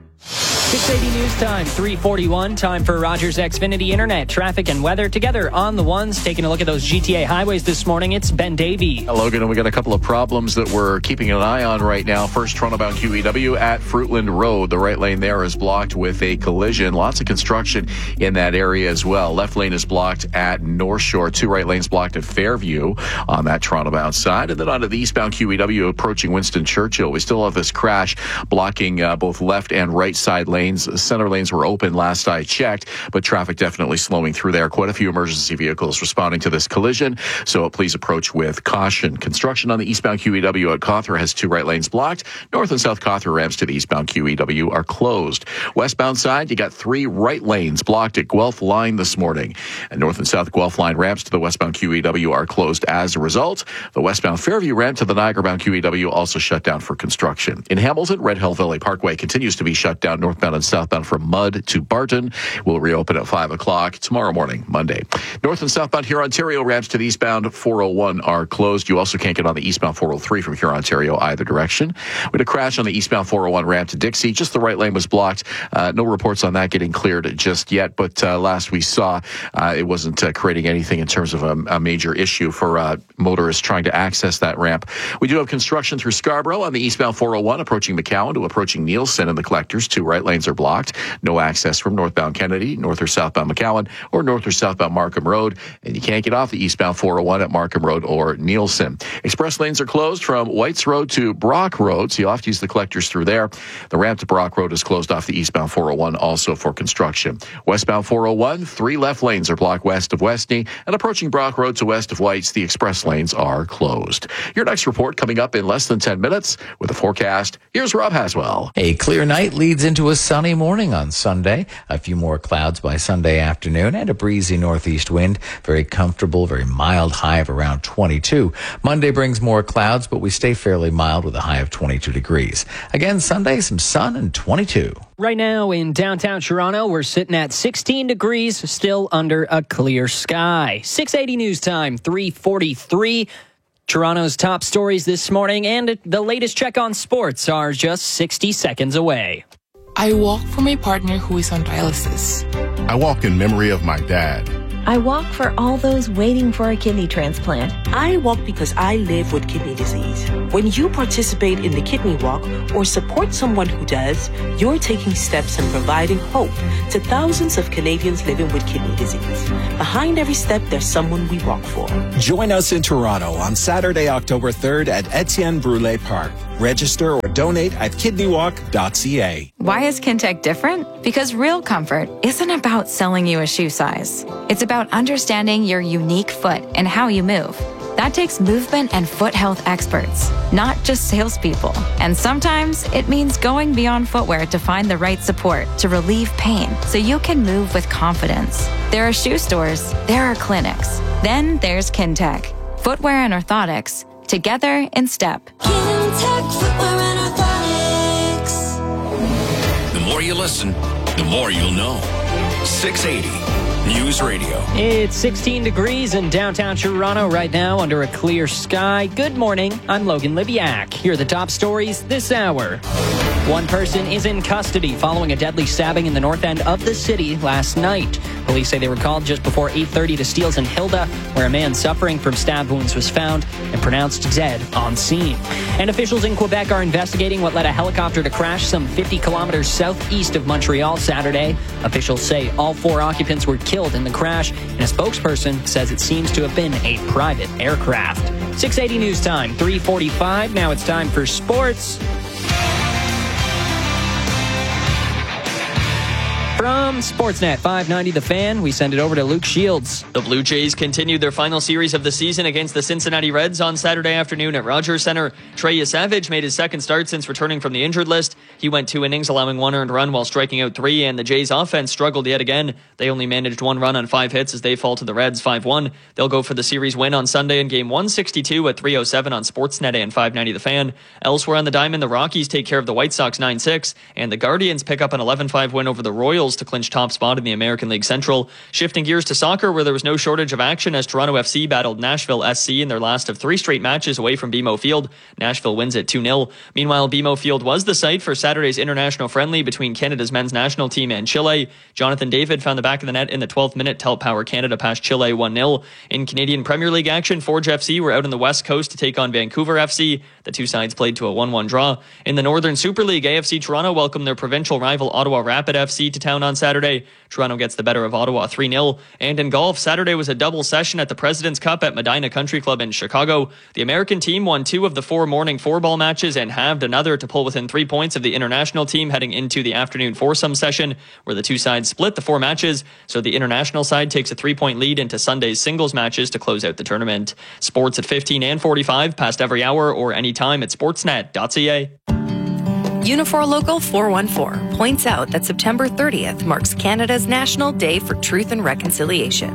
680 News Time, 3:41. Time for Rogers Xfinity Internet traffic and weather together on the ones. Taking a look at those GTA highways this morning, it's Ben Davey. Logan, and we got a couple of problems that we're keeping an eye on right now. First, Toronto-bound QEW at Fruitland Road. The right lane there is blocked with a collision. Lots of construction in that area as well. Left lane is blocked at North Shore. 2 right lanes blocked at Fairview on that Toronto-bound side. And then onto the eastbound QEW approaching Winston Churchill. We still have this crash blocking both left and right side lanes. Center lanes were open last I checked, but traffic definitely slowing through there. Quite a few emergency vehicles responding to this collision, so please approach with caution. Construction on the eastbound QEW at Cawthra has 2 right lanes blocked. North and South Cawthra ramps to the eastbound QEW are closed. Westbound side, you got 3 right lanes blocked at Guelph Line this morning. And North and South Guelph Line ramps to the westbound QEW are closed as a result. The westbound Fairview ramp to the Niagara-bound QEW also shut down for construction. In Hamilton, Red Hill Valley Parkway continues to be shut down northbound eastbound and southbound from Mudd to Barton will reopen at 5 o'clock tomorrow morning, Monday. North and southbound Huron-Ontario ramps to the eastbound 401 are closed. You also can't get on the eastbound 403 from Huron-Ontario either direction. We had a crash on the eastbound 401 ramp to Dixie. Just the right lane was blocked. No reports on that getting cleared just yet, but last we saw, it wasn't creating anything in terms of a major issue for motorists trying to access that ramp. We do have construction through Scarborough on the eastbound 401 approaching McCowan to approaching Nielsen and the collectors. 2 right lanes are blocked. No access from northbound Kennedy, north or southbound McCowan, or north or southbound Markham Road. And you can't get off the eastbound 401 at Markham Road or Nielsen. Express lanes are closed from Whites Road to Brock Road, so you'll have to use the collectors through there. The ramp to Brock Road is closed off the eastbound 401 also for construction. Westbound 401, 3 left lanes are blocked west of Westney, and approaching Brock Road to west of Whites, the express lanes are closed. Your next report coming up in less than 10 minutes with a forecast. Here's Rob Haswell. A clear night leads into a sunny morning on Sunday. A few more clouds by Sunday afternoon and a breezy northeast wind. Very comfortable, very mild high of around 22. Monday brings more clouds, but we stay fairly mild with a high of 22 degrees. Again, Sunday, some sun and 22. Right now in downtown Toronto, we're sitting at 16 degrees, still under a clear sky. 6:80 news time, 3:43. Toronto's top stories this morning and the latest check on sports are just 60 seconds away. I walk for my partner who is on dialysis. I walk in memory of my dad. I walk for all those waiting for a kidney transplant. I walk because I live with kidney disease. When you participate in the kidney walk or support someone who does, you're taking steps and providing hope to thousands of Canadians living with kidney disease. Behind every step, there's someone we walk for. Join us in Toronto on Saturday, October 3rd at Etienne Brule Park. Register or donate at kidneywalk.ca. Why is Kintec different? Because real comfort isn't about selling you a shoe size. It's about understanding your unique foot and how you move. That takes movement and foot health experts, not just salespeople. And sometimes it means going beyond footwear to find the right support to relieve pain so you can move with confidence. There are shoe stores, there are clinics. Then there's Kintec. Footwear and orthotics, together in step. Kintec Footwear and Orthotics. The more you listen, the more you'll know. 680 News Radio. It's 16 degrees in downtown Toronto right now under a clear sky. Good morning. I'm Logan Libiak. Here are the top stories this hour. One person is in custody following a deadly stabbing in the north end of the city last night. Police say they were called just before 8:30 to Steeles and Hilda, where a man suffering from stab wounds was found and pronounced dead on scene. And officials in Quebec are investigating what led a helicopter to crash some 50 kilometers southeast of Montreal Saturday. Officials say all 4 occupants were killed in the crash, and a spokesperson says it seems to have been a private aircraft. 680 news time, 3:45. Now it's time for sports. From Sportsnet 590 The Fan, we send it over to Luke Shields. The Blue Jays continued their final series of the season against the Cincinnati Reds on Saturday afternoon at Rogers Center. Trey Yesavage made his second start since returning from the injured list. He went 2 innings, allowing 1 earned run while striking out 3, and the Jays' offense struggled yet again. They only managed 1 run on 5 hits as they fall to the Reds 5-1. They'll go for the series win on Sunday in Game 162 at 3:07 on Sportsnet and 590 The Fan. Elsewhere on the diamond, the Rockies take care of the White Sox 9-6, and the Guardians pick up an 11-5 win over the Royals to clinch top spot in the American League Central. Shifting gears to soccer, where there was no shortage of action as Toronto FC battled Nashville SC in their last of 3 straight matches away from BMO Field. Nashville wins at 2-0. Meanwhile, BMO Field was the site for Saturday's international friendly between Canada's men's national team and Chile. Jonathan David found the back of the net in the 12th minute to help power Canada past Chile 1-0. In Canadian Premier League action, Forge FC were out on the West Coast to take on Vancouver FC. The 2 sides played to a 1-1 draw. In the Northern Super League, AFC Toronto welcomed their provincial rival Ottawa Rapid FC to town on Saturday. Toronto gets the better of Ottawa 3-0. And in golf, Saturday was a double session at the President's Cup at Medina Country Club in Chicago. The American team won 2 of the 4 morning 4-ball matches and halved another to pull within 3 points of the international team heading into the afternoon foursome session, where the 2 sides split the 4 matches. So the international side takes a 3-point lead into Sunday's singles matches to close out the tournament. Sports at 15 and 45 past every hour or anytime at sportsnet.ca. Unifor Local 414 points out that September 30th marks Canada's National Day for Truth and Reconciliation.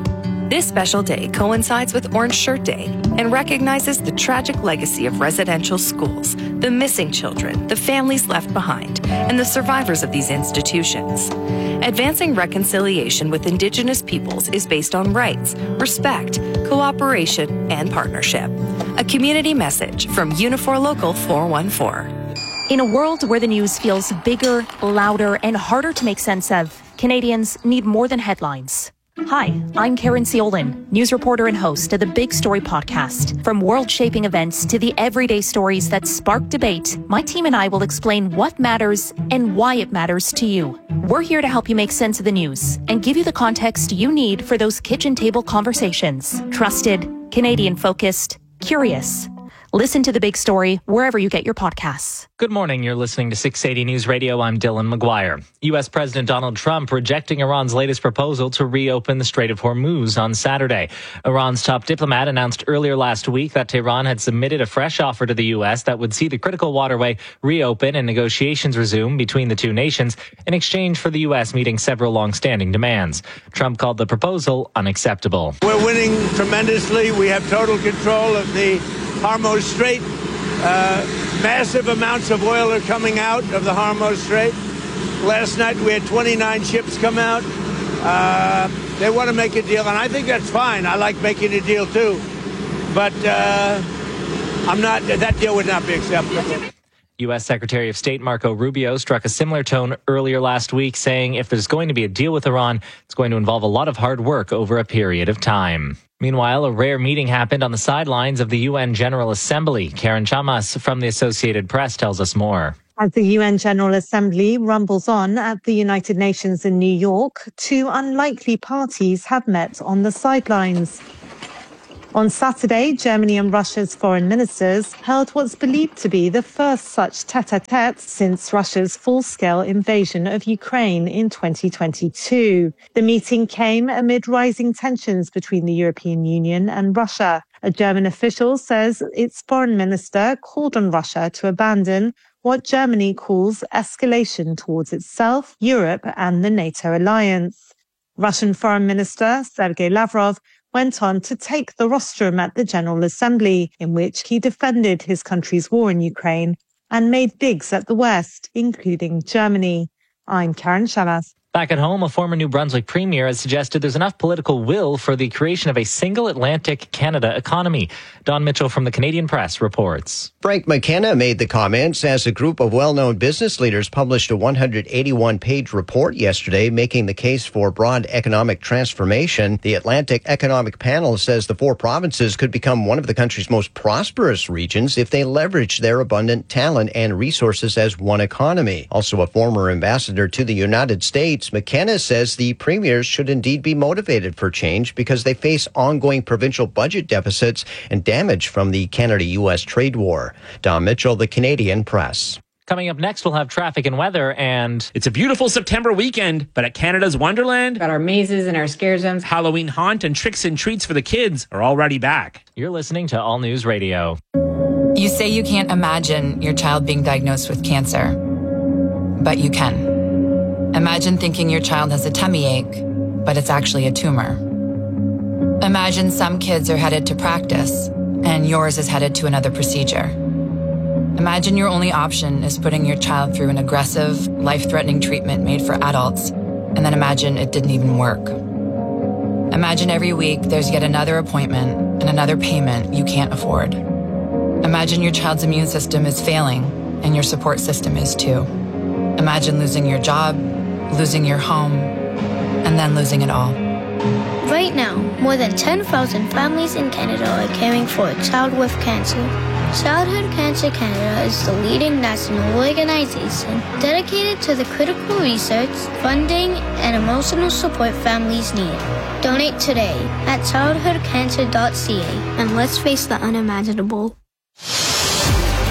This special day coincides with Orange Shirt Day and recognizes the tragic legacy of residential schools, the missing children, the families left behind, and the survivors of these institutions. Advancing reconciliation with Indigenous peoples is based on rights, respect, cooperation, and partnership. A community message from Unifor Local 414. In a world where the news feels bigger, louder, and harder to make sense of, Canadians need more than headlines. Hi, I'm Karen Ciolin, news reporter and host of the Big Story podcast. From world-shaping events to the everyday stories that spark debate, my team and I will explain what matters and why it matters to you. We're here to help you make sense of the news and give you the context you need for those kitchen table conversations. Trusted, Canadian-focused, curious. Listen to The Big Story wherever you get your podcasts. Good morning. You're listening to 680 News Radio. I'm Dylan McGuire. U.S. President Donald Trump rejecting Iran's latest proposal to reopen the Strait of Hormuz on Saturday. Iran's top diplomat announced earlier last week that Tehran had submitted a fresh offer to the U.S. that would see the critical waterway reopen and negotiations resume between the two nations in exchange for the U.S. meeting several long-standing demands. Trump called the proposal unacceptable. We're winning tremendously. We have total control of the Hormuz Strait. Massive amounts of oil are coming out of the Hormuz Strait. Last night we had 29 ships come out. They want to make a deal, and I think that's fine. I like making a deal too. But that deal would not be acceptable. U.S. Secretary of State Marco Rubio struck a similar tone earlier last week, saying if there's going to be a deal with Iran, it's going to involve a lot of hard work over a period of time. Meanwhile, a rare meeting happened on the sidelines of the UN General Assembly. Karen Chamas from the Associated Press tells us more. As the UN General Assembly rumbles on at the United Nations in New York, two unlikely parties have met on the sidelines. On Saturday, Germany and Russia's foreign ministers held what's believed to be the first such tête-à-tête since Russia's full-scale invasion of Ukraine in 2022. The meeting came amid rising tensions between the European Union and Russia. A German official says its foreign minister called on Russia to abandon what Germany calls escalation towards itself, Europe, and the NATO alliance. Russian Foreign Minister Sergei Lavrov went on to take the rostrum at the General Assembly, in which he defended his country's war in Ukraine and made digs at the West, including Germany. I'm Karen Chamas. Back at home, a former New Brunswick premier has suggested there's enough political will for the creation of a single Atlantic Canada economy. Don Mitchell from the Canadian Press reports. Frank McKenna made the comments as a group of well-known business leaders published a 181-page report yesterday making the case for broad economic transformation. The Atlantic Economic Panel says the four provinces could become one of the country's most prosperous regions if they leverage their abundant talent and resources as one economy. Also, a former ambassador to the United States, McKenna says the premiers should indeed be motivated for change because they face ongoing provincial budget deficits and damage from the Canada-U.S. trade war. Don Mitchell, the Canadian Press. Coming up next, we'll have traffic and weather, and it's a beautiful September weekend, but at Canada's Wonderland, got our mazes and our scare zones. Halloween haunt and tricks and treats for the kids are already back. You're listening to All News Radio. You say you can't imagine your child being diagnosed with cancer, but you can. Imagine thinking your child has a tummy ache, but it's actually a tumor. Imagine some kids are headed to practice, and yours is headed to another procedure. Imagine your only option is putting your child through an aggressive, life-threatening treatment made for adults, and then imagine it didn't even work. Imagine every week there's yet another appointment and another payment you can't afford. Imagine your child's immune system is failing, and your support system is too. Imagine losing your job, losing your home, and then losing it all. Right now, more than 10,000 families in Canada are caring for a child with cancer. Childhood Cancer Canada is the leading national organization dedicated to the critical research, funding, and emotional support families need. Donate today at childhoodcancer.ca and let's face the unimaginable.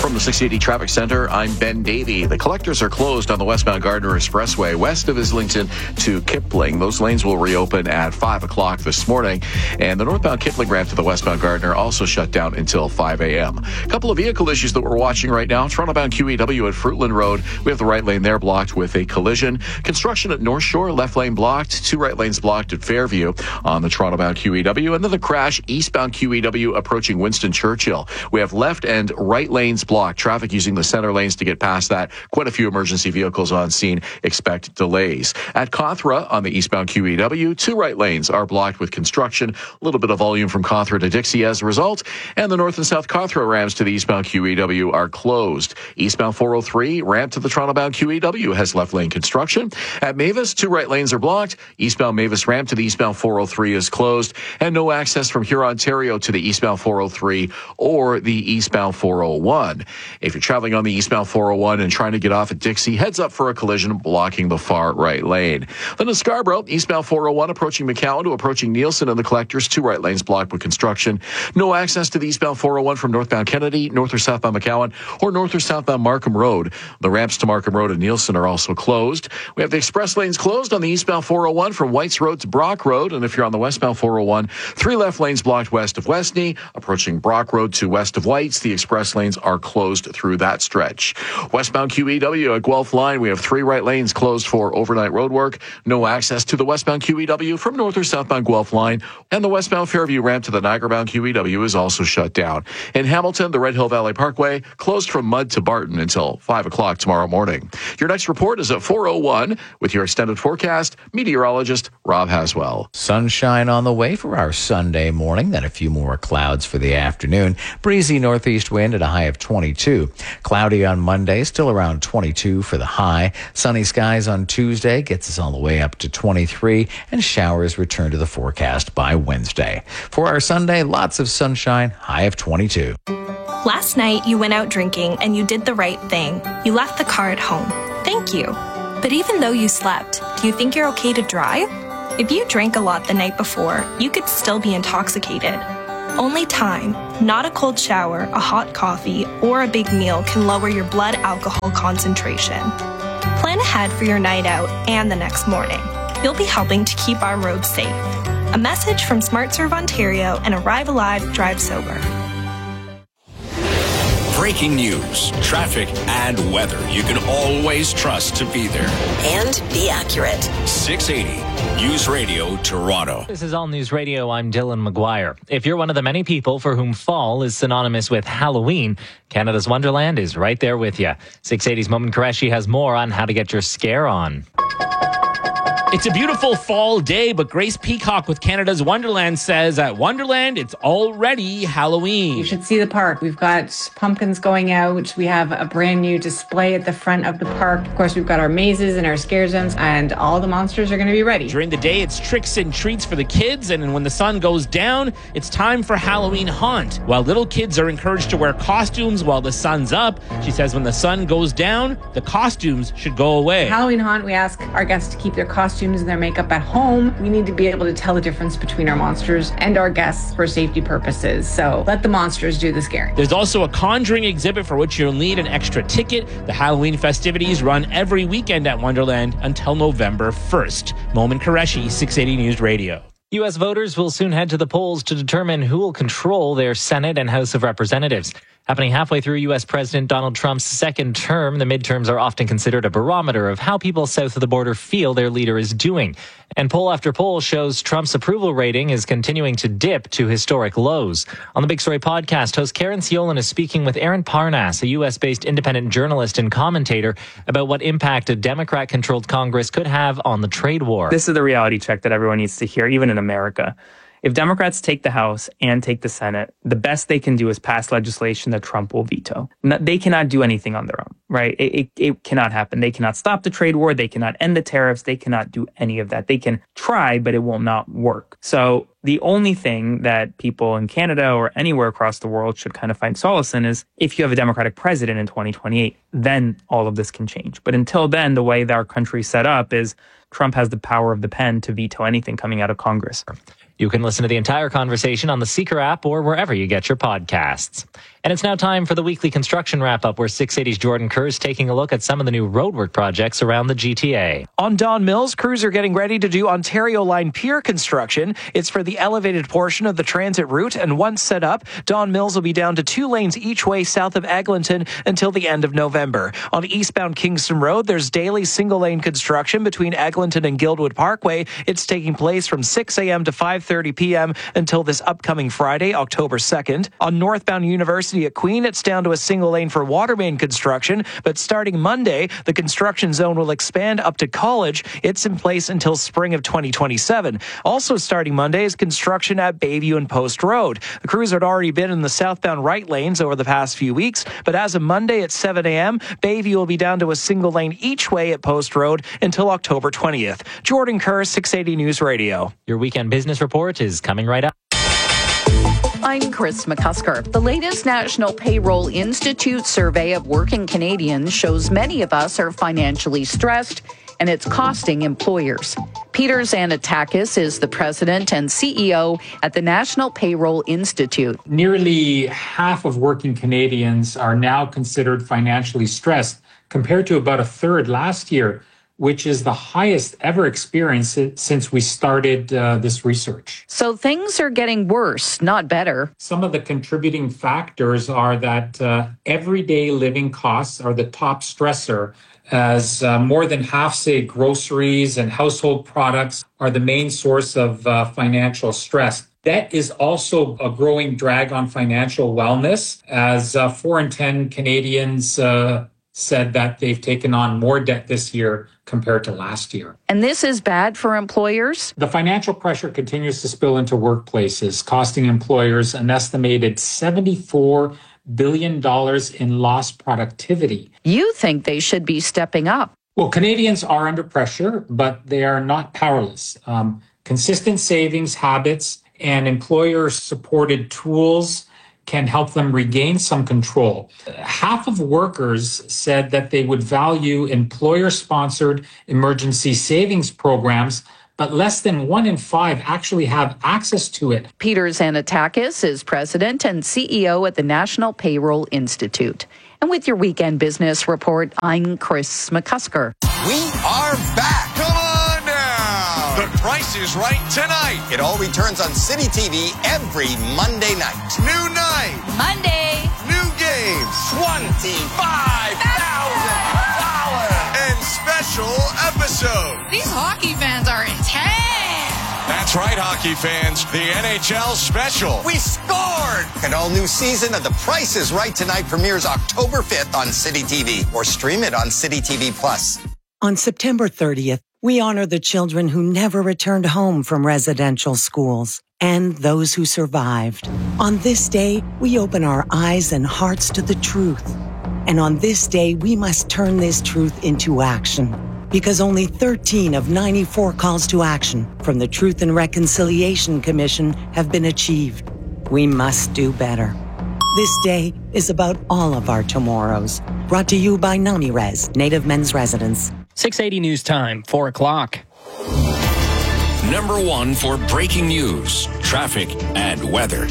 from the 680 Traffic Center, I'm Ben Davey. The collectors are closed on the westbound Gardner Expressway west of Islington to Kipling. Those lanes will reopen at 5 o'clock this morning. And the northbound Kipling ramp to the westbound Gardner also shut down until 5 a.m. A couple of vehicle issues that we're watching right now. Toronto-bound QEW at Fruitland Road. We have the right lane there blocked with a collision. Construction at North Shore, left lane blocked. 2 right lanes blocked at Fairview on the Toronto-bound QEW. And then the crash eastbound QEW approaching Winston Churchill. We have left and right lanes blocked. Traffic using the center lanes to get past that. Quite a few emergency vehicles on scene. Expect delays. At Cawthra on the eastbound QEW, 2 right lanes are blocked with construction. A little bit of volume from Cawthra to Dixie as a result. And the north and south Cawthra ramps to the eastbound QEW are closed. Eastbound 403 ramp to the Toronto-bound QEW has left lane construction. At Mavis, 2 right lanes are blocked. Eastbound Mavis ramp to the eastbound 403 is closed. And no access from Huron, Ontario to the eastbound 403 or the eastbound 401. If you're traveling on the eastbound 401 and trying to get off at Dixie, heads up for a collision blocking the far right lane. Then to Scarborough, eastbound 401 approaching McCowan to approaching Nielsen and the collectors, 2 right lanes blocked with construction. No access to the eastbound 401 from northbound Kennedy, north or southbound McCowan, or north or southbound Markham Road. The ramps to Markham Road and Nielsen are also closed. We have the express lanes closed on the eastbound 401 from Whites Road to Brock Road. And if you're on the westbound 401, 3 left lanes blocked west of Westney, approaching Brock Road to west of Whites. The express lanes are closed through that stretch. Westbound QEW at Guelph Line, we have 3 right lanes closed for overnight road work. No access to the westbound QEW from north or southbound Guelph Line. And the westbound Fairview ramp to the Niagara-bound QEW is also shut down. In Hamilton, the Red Hill Valley Parkway closed from Mudd to Barton until 5 o'clock tomorrow morning. Your next report is at 4:01 with your extended forecast, meteorologist Rob Haswell. Sunshine on the way for our Sunday morning, then a few more clouds for the afternoon. Breezy northeast wind at a high of 22. Cloudy on Monday, still around 22 for the high. Sunny skies on Tuesday gets us all the way up to 23, and showers return to the forecast by Wednesday. For our Sunday, lots of sunshine, high of 22. Last night, you went out drinking and you did the right thing. You left the car at home. Thank you. But even though you slept, do you think you're okay to drive? If you drank a lot the night before, you could still be intoxicated. Only time, not a cold shower, a hot coffee, or a big meal can lower your blood alcohol concentration. Plan ahead for your night out and the next morning. You'll be helping to keep our roads safe. A message from SmartServe Ontario and Arrive Alive, Drive Sober. Breaking news, traffic, and weather you can always trust to be there. And be accurate. 680 News Radio Toronto. This is All News Radio. I'm Dylan McGuire. If you're one of the many people for whom fall is synonymous with Halloween, Canada's Wonderland is right there with you. 680's Momin Qureshi has more on how to get your scare on. It's a beautiful fall day, but Grace Peacock with Canada's Wonderland says at Wonderland, it's already Halloween. You should see the park. We've got pumpkins going out. We have a brand new display at the front of the park. Of course, we've got our mazes and our scare zones, and all the monsters are going to be ready. During the day, it's tricks and treats for the kids, and when the sun goes down, it's time for Halloween Haunt. While little kids are encouraged to wear costumes while the sun's up, she says when the sun goes down, the costumes should go away. Halloween Haunt, we ask our guests to keep their costumes and their makeup at home. We need to be able to tell the difference between our monsters and our guests for safety purposes. So let the monsters do the scaring. There's also a conjuring exhibit for which you'll need an extra ticket. The Halloween festivities run every weekend at Wonderland until November 1st. Momin Qureshi, 680 News Radio. U.S. voters will soon head to the polls to determine who will control their Senate and House of Representatives. Happening halfway through U.S. President Donald Trump's second term, the midterms are often considered a barometer of how people south of the border feel their leader is doing. And poll after poll shows Trump's approval rating is continuing to dip to historic lows. On the Big Story podcast, host Karen Siolan is speaking with Aaron Parnas, a U.S.-based independent journalist and commentator, about what impact a Democrat-controlled Congress could have on the trade war. This is the reality check that everyone needs to hear, even in America. If Democrats take the House and take the Senate, the best they can do is pass legislation that Trump will veto. They cannot do anything on their own, right? It cannot happen. They cannot stop the trade war. They cannot end the tariffs. They cannot do any of that. They can try, but it will not work. So the only thing that people in Canada or anywhere across the world should kind of find solace in is if you have a Democratic president in 2028, then all of this can change. But until then, the way that our country's set up is Trump has the power of the pen to veto anything coming out of Congress. You can listen to the entire conversation on the Seeker app or wherever you get your podcasts. And it's now time for the weekly construction wrap-up, where 680's Jordan Kerr is taking a look at some of the new roadwork projects around the GTA. On Don Mills, crews are getting ready to do Ontario Line Pier construction. It's for the elevated portion of the transit route, and once set up, Don Mills will be down to 2 lanes each way south of Eglinton until the end of November. On eastbound Kingston Road, there's daily single-lane construction between Eglinton and Guildwood Parkway. It's taking place from 6 a.m. to 5:30 p.m. until this upcoming Friday, October 2nd. On northbound University at Queen, it's down to a single lane for water main construction, but starting Monday, the construction zone will expand up to College. It's in place until spring of 2027. Also starting Monday is construction at Bayview and Post Road. The crews had already been in the southbound right lanes over the past few weeks, but as of Monday at 7 a.m., Bayview will be down to a single lane each way at Post Road until October 20th. Jordan Kerr, 680 News Radio. Your weekend business report is coming right up. I'm Chris McCusker. The latest National Payroll Institute survey of working Canadians shows many of us are financially stressed, and it's costing employers. Peter Xanatakis is the president and CEO at the National Payroll Institute. Nearly half of working Canadians are now considered financially stressed, compared to about a third last year, which is the highest ever experienced since we started this research. So things are getting worse, not better. Some of the contributing factors are that everyday living costs are the top stressor, as more than half say groceries and household products are the main source of financial stress. Debt is also a growing drag on financial wellness, as 4 in 10 Canadians said that they've taken on more debt this year compared to last year. And this is bad for employers? The financial pressure continues to spill into workplaces, costing employers an estimated $74 billion in lost productivity. You think they should be stepping up? Well, Canadians are under pressure, but they are not powerless. Consistent savings habits and employer-supported tools can help them regain some control. Half of workers said that they would value employer-sponsored emergency savings programs, but less than 1 in 5 actually have access to it. Peter Xanatakis is president and CEO at the National Payroll Institute. And with your weekend business report, I'm Chris McCusker. We are back. Come on now. The Price is Right tonight. It all returns on City TV every Monday night. New night. Monday. New games. $25,000. And special episodes. These hockey fans are intense. That's right, hockey fans. The NHL special. We scored! An all-new season of The Price is Right tonight premieres October 5th on City TV, or stream it on City TV Plus. On September 30th, we honor the children who never returned home from residential schools and those who survived. On this day, we open our eyes and hearts to the truth. And on this day, we must turn this truth into action. Because only 13 of 94 calls to action from the Truth and Reconciliation Commission have been achieved. We must do better. This day is about all of our tomorrows. Brought to you by NamiRes, Native Men's Residence. 680 News Time, 4 o'clock. Number 1 for breaking news, traffic, and weather.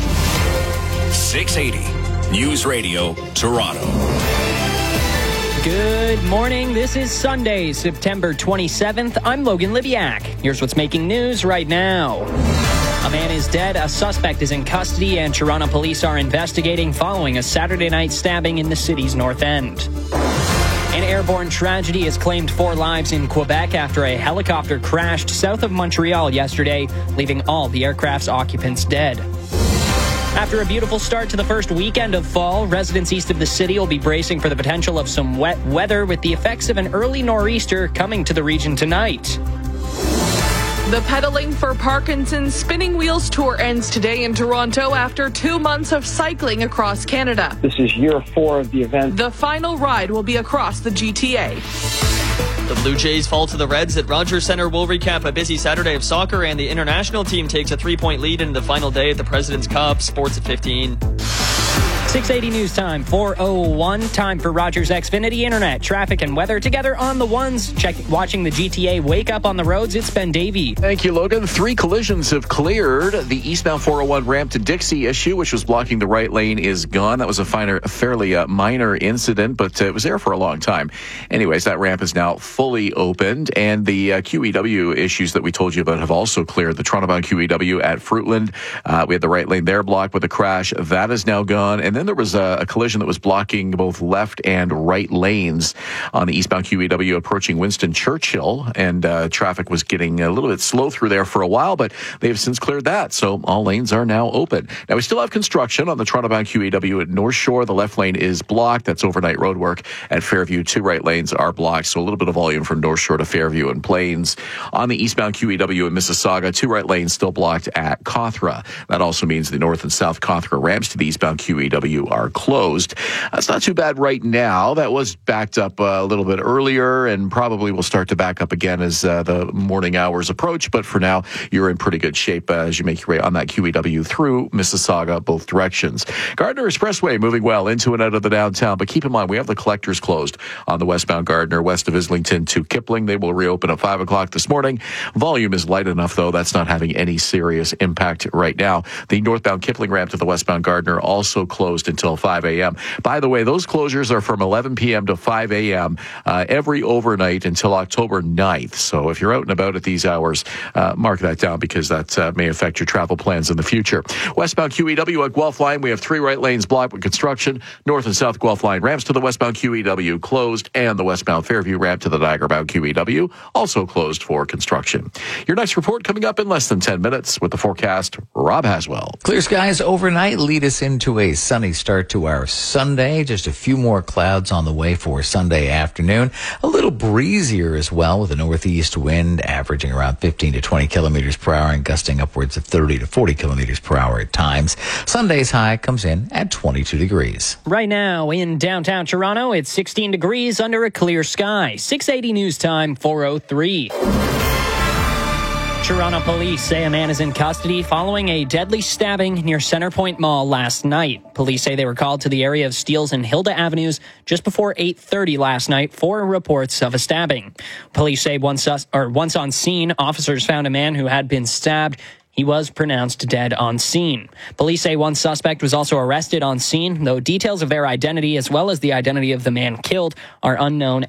680 News Radio, Toronto. Good morning. This is Sunday, September 27th. I'm Logan Libiak. Here's what's making news right now. A man is dead. A suspect is in custody, and Toronto police are investigating following a Saturday night stabbing in the city's north end. An airborne tragedy has claimed 4 lives in Quebec after a helicopter crashed south of Montreal yesterday, leaving all the aircraft's occupants dead. After a beautiful start to the first weekend of fall, residents east of the city will be bracing for the potential of some wet weather, with the effects of an early nor'easter coming to the region tonight. The Pedaling for Parkinson's Spinning Wheels Tour ends today in Toronto after 2 months of cycling across Canada. This is year 4 of the event. The final ride will be across the GTA. The Blue Jays fall to the Reds at Rogers Centre. We'll recap a busy Saturday of soccer, and the international team takes a 3-point lead in the final day at the President's Cup. Sports at 15. 680 news time, 4:01. Time for Rogers Xfinity Internet. Traffic and weather together on the ones. Watching the GTA wake up on the roads. It's Ben Davey. Thank you, Logan. 3 collisions have cleared. The eastbound 401 ramp to Dixie issue, which was blocking the right lane, is gone. That was a fairly minor incident, but it was there for a long time. Anyways, that ramp is now fully opened, and the QEW issues that we told you about have also cleared. The Toronto-bound QEW at Fruitland, we had the right lane there blocked with a crash. That is now gone. And then there was a collision that was blocking both left and right lanes on the eastbound QEW approaching Winston Churchill, and traffic was getting a little bit slow through there for a while, but they've since cleared that, so all lanes are now open. Now, we still have construction on the Toronto-bound QEW at North Shore. The left lane is blocked. That's overnight road work. At Fairview, 2 right lanes are blocked, so a little bit of volume from North Shore to Fairview and Plains. On the eastbound QEW in Mississauga, 2 right lanes still blocked at Cawthra. That also means the north and south Cawthra ramps to the eastbound QEW are closed. That's not too bad right now. That was backed up a little bit earlier and probably will start to back up again as the morning hours approach. But for now, you're in pretty good shape as you make your way on that QEW through Mississauga, both directions. Gardner Expressway moving well into and out of the downtown. But keep in mind, we have the collectors closed on the westbound Gardner, west of Islington to Kipling. They will reopen at 5 o'clock this morning. Volume is light enough, though. That's not having any serious impact right now. The northbound Kipling ramp to the westbound Gardner also closed until 5 a.m. By the way, those closures are from 11 p.m. to 5 a.m. Every overnight until October 9th. So if you're out and about at these hours, mark that down because that may affect your travel plans in the future. Westbound QEW at Guelph Line, we have 3 right lanes blocked with construction. North and south Guelph Line ramps to the westbound QEW closed, and the westbound Fairview ramp to the Niagara-bound QEW also closed for construction. Your next report coming up in less than 10 minutes with the forecast, Rob Haswell. Clear skies overnight lead us into a sunny start to our Sunday. Just a few more clouds on the way for Sunday afternoon. A little breezier as well with a northeast wind averaging around 15 to 20 kilometers per hour and gusting upwards of 30 to 40 kilometers per hour at times. Sunday's high comes in at 22 degrees. Right now in downtown Toronto, it's 16 degrees under a clear sky. 680 news time, 4:03. Toronto police say a man is in custody following a deadly stabbing near Centrepoint Mall last night. Police say they were called to the area of Steeles and Hilda Avenues just before 8:30 last night for reports of a stabbing. Police say once on scene, officers found a man who had been stabbed. He was pronounced dead on scene. Police say one suspect was also arrested on scene, though details of their identity as well as the identity of the man killed are unknown